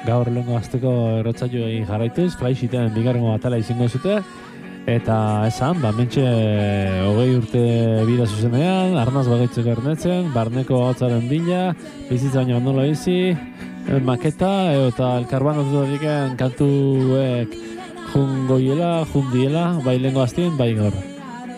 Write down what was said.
gaur lehenko azteko errotzaio egin jarraituz, Flaixiten bigarrengo atala izango zute, eta esan, mentxe 20 urte bida zuzenean, arnaz bagaitzeko ernetzen, barneko hotzaren bila, bizitza baina bandola bizi, maketa, eta elkarbanotu kantuek jundiela, bai lehenko aztien, bai gaur.